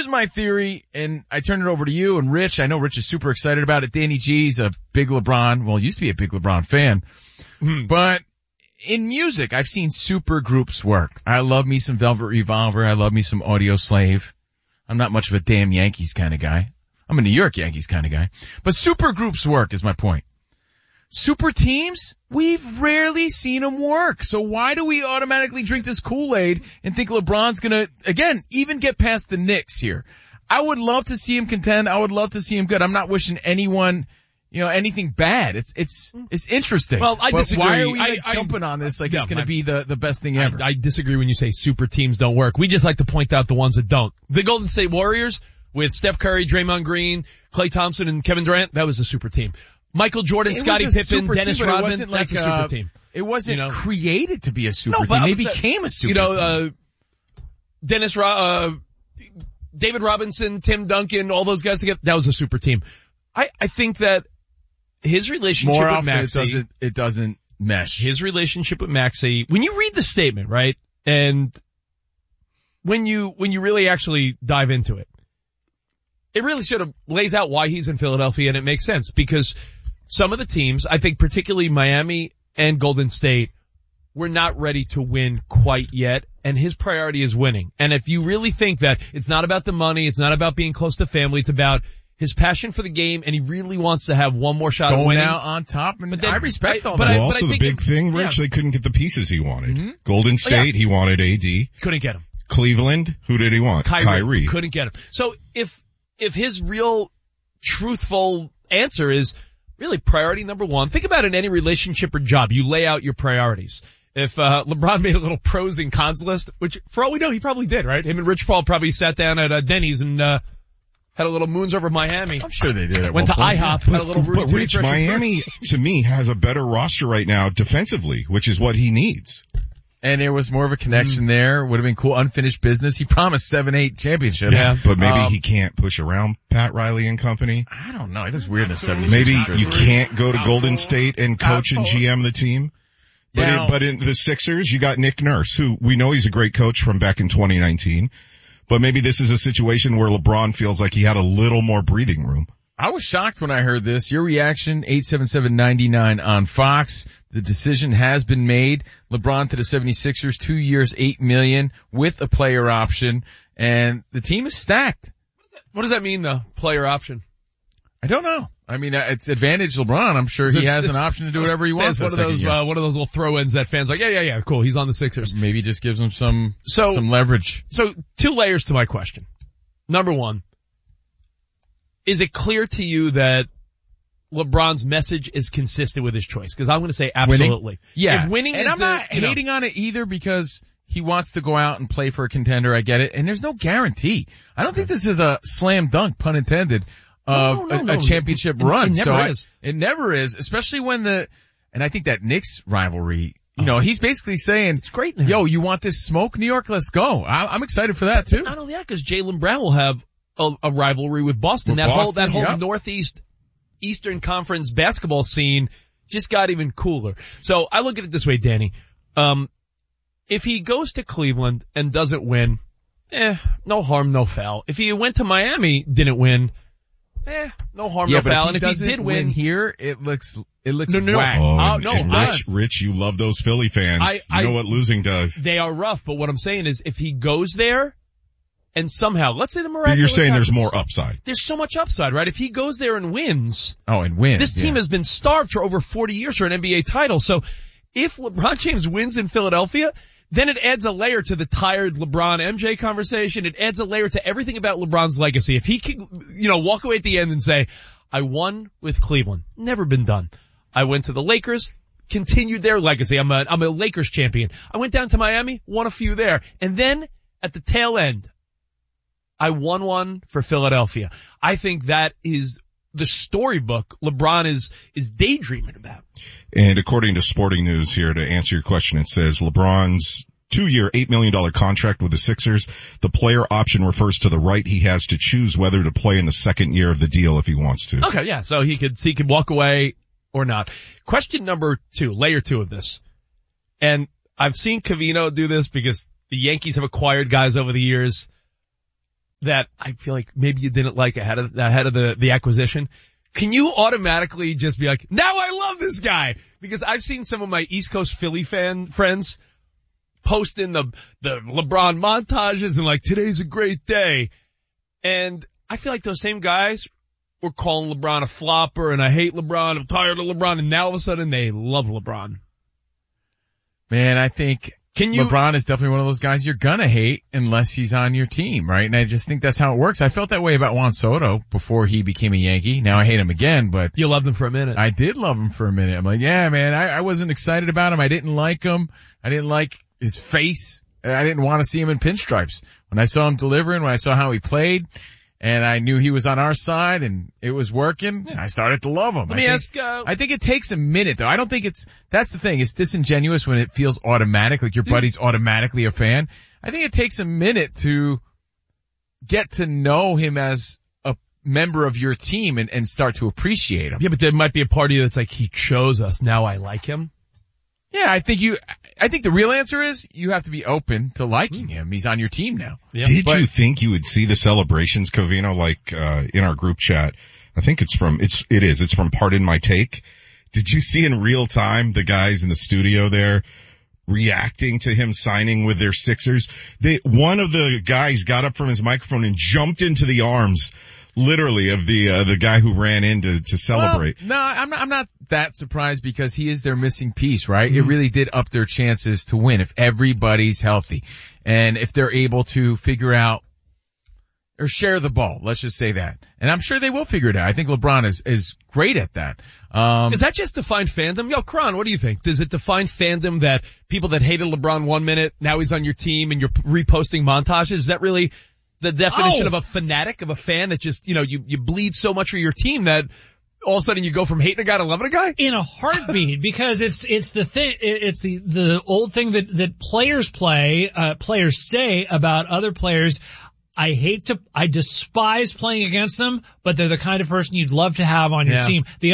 here's my theory, and I turn it over to you and Rich. I know Rich is super excited about it. Danny G's a big used to be a big LeBron fan. But in music, I've seen super groups work. I love me some Velvet Revolver. I love me some Audio Slave. I'm not much of a damn Yankees kind of guy. I'm a New York Yankees kind of guy. But super groups work is my point. Super teams, we've rarely seen them work. So why do we automatically drink this Kool-Aid and think LeBron's gonna, again, even get past the Knicks here? I would love to see him contend. I would love to see him good. I'm not wishing anyone, anything bad. It's interesting. Well, I disagree. Why are we jumping on this like it's gonna be the best thing ever? I disagree when you say super teams don't work. We just like to point out the ones that don't. The Golden State Warriors with Steph Curry, Draymond Green, Klay Thompson, and Kevin Durant, that was a super team. Michael Jordan, Scottie Pippen, Dennis Rodman, that's a super team. It wasn't created to be a super team. It became a super team. David Robinson, Tim Duncan, all those guys together, that was a super team. I think that his relationship with Maxey, it doesn't mesh. His relationship with Maxey, when you read the statement, right, and when you really actually dive into it, it really sort of lays out why he's in Philadelphia, and it makes sense because some of the teams, I think particularly Miami and Golden State, were not ready to win quite yet, and his priority is winning. And if you really think that it's not about the money, it's not about being close to family, it's about his passion for the game, and he really wants to have one more shot at winning. Now on top, but I respect all that. that. Also, the big thing, Rich, they couldn't get the pieces he wanted. Golden State, he wanted AD. Couldn't get him. Cleveland, who did he want? Kyrie. Couldn't get him. So if his real truthful answer is really priority number one, think about it in any relationship or job. You lay out your priorities. If LeBron made a little pros and cons list, which for all we know he probably did, right? Him and Rich Paul probably sat down at Denny's and had a little moons over Miami. I'm sure they did. Went to IHOP, had a little But Rich, Miami to me has a better roster right now defensively, which is what he needs. And there was more of a connection there. Would have been cool. Unfinished business. He promised 7-8 championships. Yeah, but maybe he can't push around Pat Riley and company. I don't know. It was weird in the 76ers. Maybe you can't go to Golden State and coach and GM the team. But in the Sixers, you got Nick Nurse, who we know he's a great coach from back in 2019. But maybe this is a situation where LeBron feels like he had a little more breathing room. I was shocked when I heard this. Your reaction, 877-99 on Fox. The decision has been made. LeBron to the 76ers, 2 years, $8 million with a player option. And the team is stacked. What does that mean though? Player option? I don't know. I mean, it's advantage LeBron. I'm sure he has an option to do whatever he wants. It's one of those little throw-ins that fans are like, yeah, cool. He's on the Sixers. Maybe just gives him some leverage. So 2 layers to my question. Number one, is it clear to you that LeBron's message is consistent with his choice? Because I'm going to say absolutely. Winning? Yeah. If winning and I'm not hating on it either because he wants to go out and play for a contender. I get it. And there's no guarantee. I don't think this is a slam dunk, pun intended, of a championship run. It never is. It never is, especially when and I think that Knicks rivalry, he's basically saying, it's great now. Yo, you want this smoke, New York? Let's go. I'm excited for that too. Not only that, because Jaylen Brown will have a rivalry with Boston. That whole Northeast Eastern Conference basketball scene just got even cooler. So I look at it this way, Danny. If he goes to Cleveland and doesn't win, no harm, no foul. If he went to Miami, didn't win, no harm, no foul. And if he did win here, it looks no. whack. Rich, you love those Philly fans. You know what losing does. They are rough, but what I'm saying is if he goes there, and somehow, let's say the miraculous You're saying happens. there's more upside. There's so much upside, right? If he goes there and wins. This team has been starved for over 40 years for an NBA title. So if LeBron James wins in Philadelphia, then it adds a layer to the tired LeBron MJ conversation. It adds a layer to everything about LeBron's legacy. If he can, walk away at the end and say, I won with Cleveland. Never been done. I went to the Lakers, continued their legacy. I'm a Lakers champion. I went down to Miami, won a few there. And then at the tail end, I won one for Philadelphia. I think that is the storybook LeBron is daydreaming about. And according to Sporting News here, to answer your question, it says LeBron's 2-year, $8 million contract with the Sixers. The player option refers to the right he has to choose whether to play in the second year of the deal if he wants to. Okay, yeah. So he could walk away or not. Question number 2, layer 2 of this. And I've seen Covino do this because the Yankees have acquired guys over the years. that I feel like maybe you didn't like ahead of the acquisition, can you automatically just be like, now I love this guy? Because I've seen some of my East Coast Philly fan friends posting the LeBron montages and like, today's a great day. And I feel like those same guys were calling LeBron a flopper and I hate LeBron, I'm tired of LeBron, and now all of a sudden they love LeBron. Man, I think LeBron is definitely one of those guys you're gonna hate unless he's on your team, right? And I just think that's how it works. I felt that way about Juan Soto before he became a Yankee. Now I hate him again, but you loved him for a minute. I did love him for a minute. I'm like, yeah, man, I wasn't excited about him. I didn't like him. I didn't like his face. I didn't want to see him in pinstripes. When I saw him delivering, when I saw how he played, and I knew he was on our side and it was working, I started to love him. I think it takes a minute though. I don't think that's the thing. It's disingenuous when it feels automatic, like your buddy's automatically a fan. I think it takes a minute to get to know him as a member of your team and start to appreciate him. Yeah, but there might be a party that's like, he chose us, now I like him. Yeah, I think the real answer is you have to be open to liking him. He's on your team now. Yeah. Did you think you would see the celebrations, Covino, like, in our group chat? I think it's from Pardon My Take. Did you see in real time the guys in the studio there reacting to him signing with their Sixers? One of the guys got up from his microphone and jumped into the arms, literally, of the guy who ran in to celebrate. Well, no, I'm not that surprised because he is their missing piece, right? Mm-hmm. It really did up their chances to win if everybody's healthy and if they're able to figure out or share the ball. Let's just say that. And I'm sure they will figure it out. I think LeBron is great at that. Is that just defined fandom? Yo, Kron, what do you think? Does it define fandom that people that hated LeBron 1 minute, now he's on your team and you're reposting montages? Is that really the definition of a fanatic, of a fan that just, you bleed so much for your team that all of a sudden you go from hating a guy to loving a guy? In a heartbeat, because it's the thing, it's the old thing that players say about other players. I despise playing against them, but they're the kind of person you'd love to have on your team. The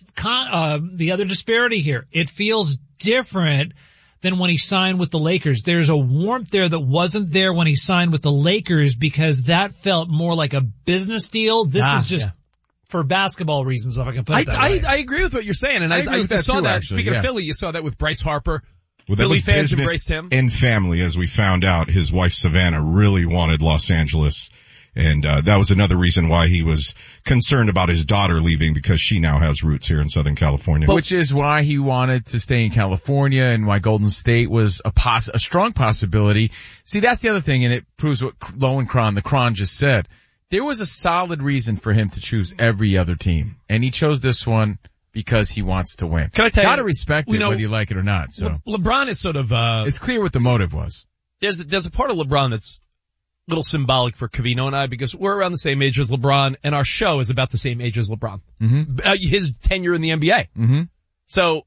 other disparity here, it feels different than when he signed with the Lakers. There's a warmth there that wasn't there when he signed with the Lakers because that felt more like a business deal. This is just for basketball reasons, if I can put it that way. I agree with what you're saying, and I saw that. Actually, speaking of Philly, you saw that with Bryce Harper. Well, Philly fans embraced him. And family, as we found out, his wife Savannah really wanted Los Angeles. And that was another reason why he was concerned about his daughter leaving, because she now has roots here in Southern California. Which is why he wanted to stay in California and why Golden State was a strong possibility. See, that's the other thing, and it proves what the Kron just said. There was a solid reason for him to choose every other team, and he chose this one because he wants to win. Can I tell you? Gotta respect it, whether you like it or not. So LeBron is sort of, it's clear what the motive was. There's a part of LeBron that's a little symbolic for Covino and I, because we're around the same age as LeBron and our show is about the same age as LeBron. Mm-hmm. His tenure in the NBA. Mm-hmm. So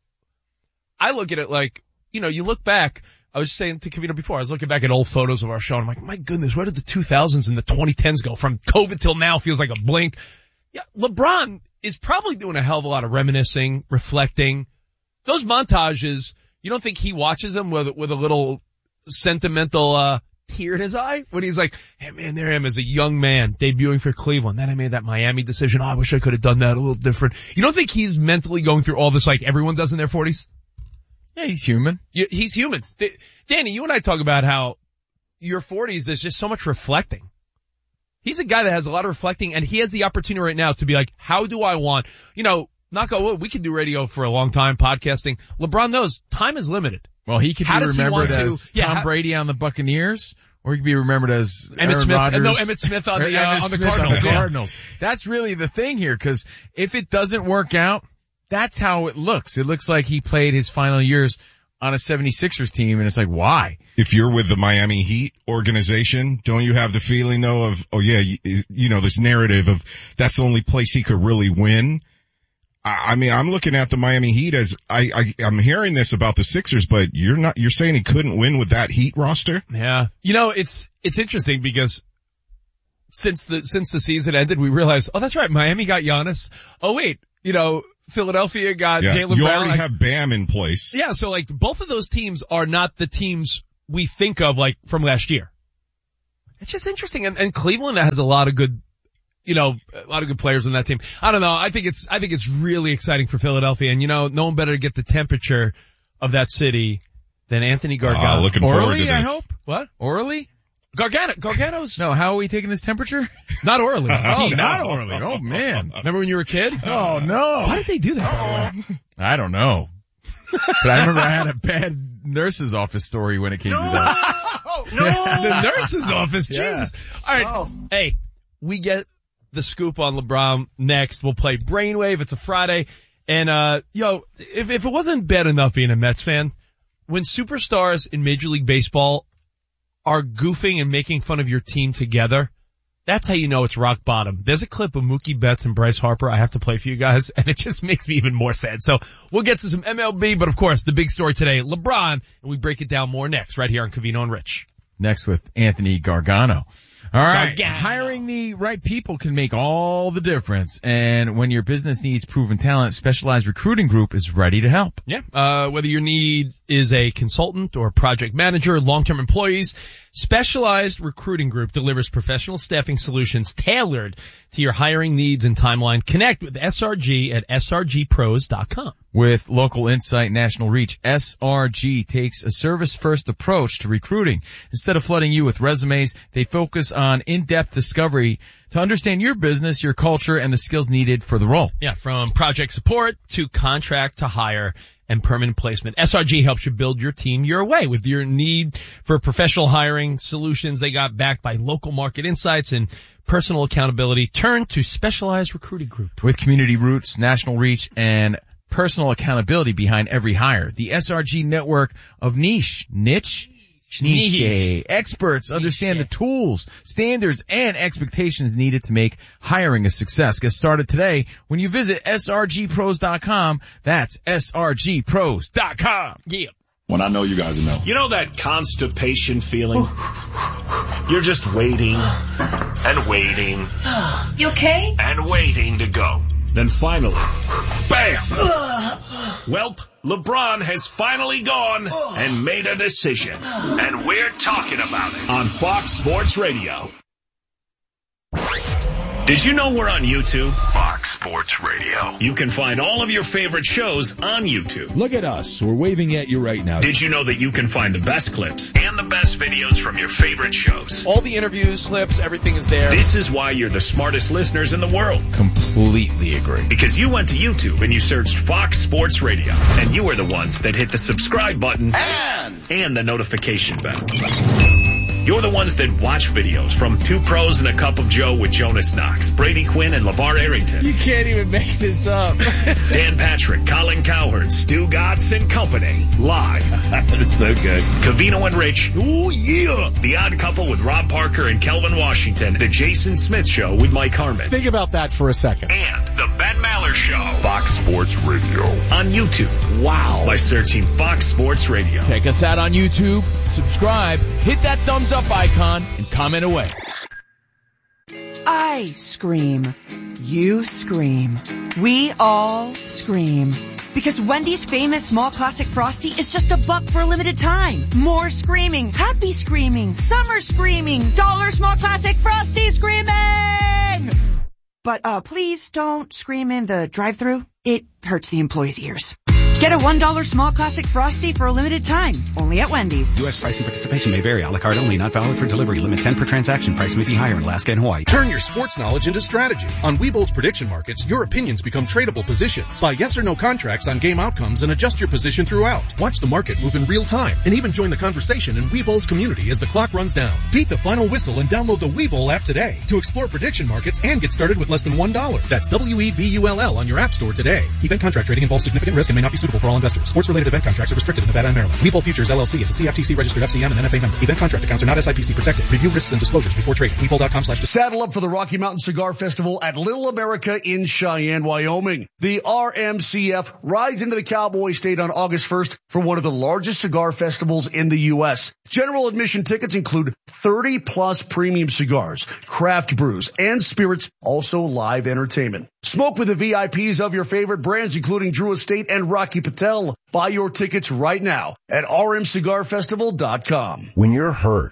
I look at it like, you look back, I was saying to Covino before, I was looking back at old photos of our show and I'm like, my goodness, where did the 2000s and the 2010s go? From COVID till now feels like a blink. Yeah, LeBron is probably doing a hell of a lot of reminiscing, reflecting. Those montages, you don't think he watches them with a little sentimental, tear in his eye when he's like, hey man, there I am as a young man debuting for Cleveland. Then I made that Miami decision. Oh, I wish I could have done that a little different. You don't think he's mentally going through all this like everyone does in their 40s? Yeah, he's human. He's human. Danny, you and I talk about how your 40s, there's just so much reflecting. He's a guy that has a lot of reflecting, and he has the opportunity right now to be like, how do I want, knock on wood, we can do radio for a long time, podcasting. LeBron knows time is limited. Well, he could be remembered as Tom Brady on the Buccaneers, or he could be remembered as Emmett Smith. Rodgers. No, Emmett Smith on the Cardinals. That's really the thing here, because if it doesn't work out, that's how it looks. It looks like he played his final years on a 76ers team, and it's like, why? If you're with the Miami Heat organization, don't you have the feeling though of, this narrative of that's the only place he could really win? I mean, I'm looking at the Miami Heat as I'm hearing this about the Sixers, but you're saying he couldn't win with that Heat roster? Yeah. It's interesting because since the season ended, we realized, oh, that's right, Miami got Giannis. Oh wait, Philadelphia got Jaylen Brown. You already have Bam in place. Yeah, so both of those teams are not the teams we think of from last year. It's just interesting. And Cleveland has a lot of good, a lot of good players on that team. I don't know. I think it's really exciting for Philadelphia. And no one better to get the temperature of that city than Anthony Gargano. Looking forward Orally, to this. I hope. What? Orally? Gargano's No, how are we taking this temperature? not orally. Oh, not orally. Oh, man. Remember when you were a kid? Oh, no. Why did they do that, by the way? I don't know. But I remember I had a bad nurse's office story when it came to that. The nurse's office. Yeah. Jesus. All right. Hey, we get the scoop on LeBron next. We'll play Brainwave. It's a Friday. And, if it wasn't bad enough being a Mets fan, when superstars in Major League Baseball are goofing and making fun of your team together, that's how you know it's rock bottom. There's a clip of Mookie Betts and Bryce Harper I have to play for you guys, and it just makes me even more sad. So we'll get to some MLB, but of course, the big story today, LeBron, and we break it down more next right here on Covino and Rich. Next with Anthony Gargano. All right. Gargano. Hiring the right people can make all the difference. And when your business needs proven talent, Specialized Recruiting Group is ready to help. Yeah. Whether your need is a consultant or a project manager, long-term employees, Specialized Recruiting Group delivers professional staffing solutions tailored to your hiring needs and timeline. Connect with SRG at srgpros.com. With local insight, national reach, SRG takes a service-first approach to recruiting. Instead of flooding you with resumes, they focus on in-depth discovery to understand your business, your culture, and the skills needed for the role. Yeah, from project support to contract to hire and permanent placement. SRG helps you build your team your way. With your need for professional hiring solutions, they got backed by local market insights and personal accountability. Turn to Specialized Recruiting Group. With community roots, national reach, and personal accountability behind every hire, the SRG network of niche experts understand the tools, standards, and expectations needed to make hiring a success. Get started today when you visit srgpros.com. That's srgpros.com. Yeah. When I know you guys know. You know that constipation feeling? You're just waiting and waiting. You okay? And waiting to go. Then finally, bam! Welp, LeBron has finally gone and made a decision. And we're talking about it on Fox Sports Radio. Did you know we're on YouTube? Fox Sports Radio. You can find all of your favorite shows on YouTube. Look at us. We're waving at you right now. Did you know that you can find the best clips and the best videos from your favorite shows? All the interviews, clips, everything is there. This is why you're the smartest listeners in the world. Completely agree. Because you went to YouTube and you searched Fox Sports Radio. And you are the ones that hit the subscribe button and the notification bell. You're the ones that watch videos from Two Pros and a Cup of Joe with Jonas Knox, Brady Quinn, and LeVar Arrington. You can't even make this up. Dan Patrick, Colin Cowherd, Stu Gatz and Company. Live. That's so good. Covino and Rich. Ooh, yeah. The Odd Couple with Rob Parker and Kelvin Washington. The Jason Smith Show with Mike Harmon. Think about that for a second. And the Ben Maller Show. Fox Sports Radio. On YouTube. Wow. By searching Fox Sports Radio. Check us out on YouTube, subscribe, hit that thumbs up icon, and comment away. I scream. You scream. We all scream. Because Wendy's famous small classic Frosty is just $1 for a limited time. More screaming, happy screaming, summer screaming, dollar small classic Frosty screaming! But please don't scream in the drive-thru. It hurts the employees' ears. Get a $1 small classic Frosty for a limited time, only at Wendy's. U.S. price and participation may vary. A la carte only, not valid for delivery. Limit 10 per transaction. Price may be higher in Alaska and Hawaii. Turn your sports knowledge into strategy. On Webull's prediction markets, your opinions become tradable positions. Buy yes or no contracts on game outcomes and adjust your position throughout. Watch the market move in real time and even join the conversation in Webull's community as the clock runs down. Beat the final whistle and download the Webull app today to explore prediction markets and get started with less than $1. That's WEBULL on your app store today. Event contract trading involves significant risk and may not be suitable for all investors. Sports-related event contracts are restricted in Nevada and Maryland. Webull Futures LLC is a CFTC registered FCM and NFA member. Event contract accounts are not SIPC protected. Review risks and disclosures before trading. Webull.com/. Saddle up for the Rocky Mountain Cigar Festival at Little America in Cheyenne, Wyoming. The RMCF rides into the Cowboy State on August 1st for one of the largest cigar festivals in the U.S. General admission tickets include 30-plus premium cigars, craft brews, and spirits, also live entertainment. Smoke with the VIPs of your favorite brands, including Drew Estate and Rocky Patel. Buy your tickets right now at rmcigarfestival.com. When you're hurt,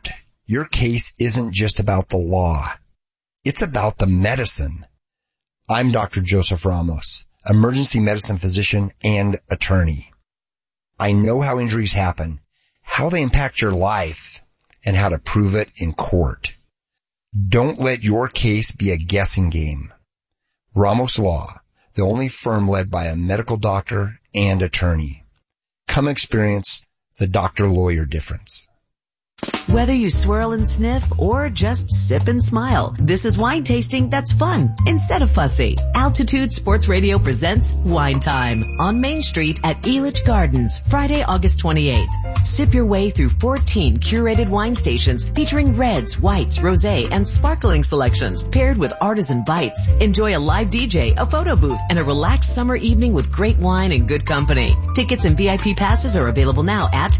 your case isn't just about the law. It's about the medicine. I'm Dr. Joseph Ramos, emergency medicine physician and attorney. I know how injuries happen, how they impact your life, and how to prove it in court. Don't let your case be a guessing game. Ramos Law, the only firm led by a medical doctor and attorney. Come experience the doctor-lawyer difference. Whether you swirl and sniff or just sip and smile, this is wine tasting that's fun instead of fussy. Altitude Sports Radio presents Wine Time on Main Street at Elitch Gardens, Friday, August 28th. Sip your way through 14 curated wine stations featuring reds, whites, rosé, and sparkling selections paired with artisan bites. Enjoy a live DJ, a photo booth, and a relaxed summer evening with great wine and good company. Tickets and VIP passes are available now at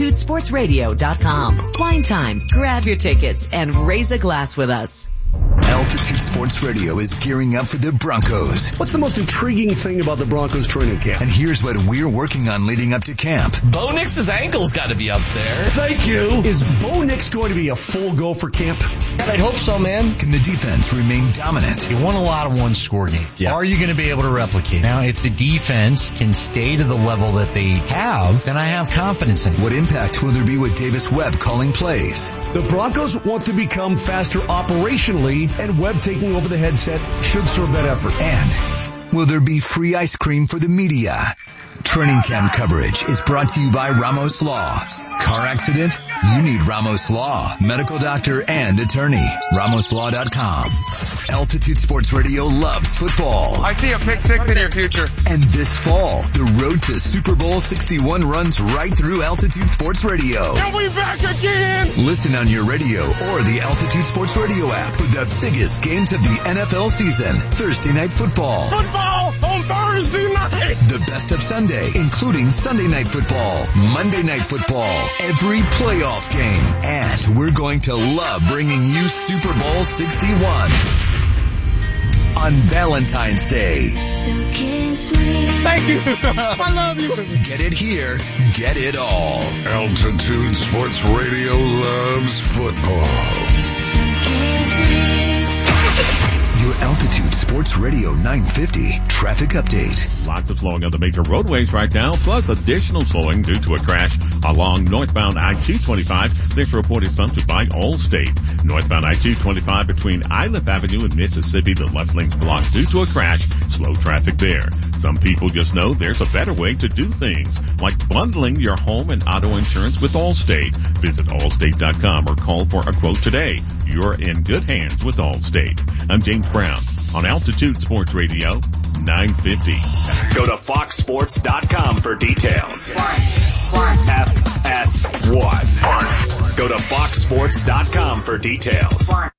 altitudesportsradio.com. Wine Time. Grab your tickets and raise a glass with us. Altitude Sports Radio is gearing up for the Broncos. What's the most intriguing thing about the Broncos training camp? And here's what we're working on leading up to camp. Bo Nix's ankle's got to be up there. Thank you. Is Bo Nix going to be a full go for camp? I hope so, man. Can the defense remain dominant? You won a lot of one-score games. Yeah. Are you going to be able to replicate? Now, if the defense can stay to the level that they have, then I have confidence in it. What impact will there be with Davis Webb calling plays? The Broncos want to become faster operationally, and Webb taking over the headset should serve that effort. And will there be free ice cream for the media? Training camp coverage is brought to you by Ramos Law. Car accident? You need Ramos Law. Medical doctor and attorney. RamosLaw.com. Altitude Sports Radio loves football. I see a pick six in your future. And this fall, the road to Super Bowl 61 runs right through Altitude Sports Radio. And we back again! Listen on your radio or the Altitude Sports Radio app for the biggest games of the NFL season. Thursday Night Football. Football on Thursday night! The best of Sunday, including Sunday Night Football, Monday Night Football, every playoff game. And we're going to love bringing you Super Bowl 61 on Valentine's Day. So kiss me. Thank you. I love you. Get it here. Get it all. Altitude Sports Radio loves football. So kiss me. Your Altitude Sports Radio 950 traffic update. Lots of slowing on the major roadways right now, plus additional slowing due to a crash along northbound I-225. This report is sponsored by Allstate. Northbound I-225 between Iliff Avenue and Mississippi, the left lane's blocked due to a crash. Slow traffic there. Some people just know there's a better way to do things, like bundling your home and auto insurance with Allstate. Visit allstate.com or call for a quote today. You're in good hands with Allstate. I'm James Brown on Altitude Sports Radio 950. Go to foxsports.com for details. FS1. Go to foxsports.com for details.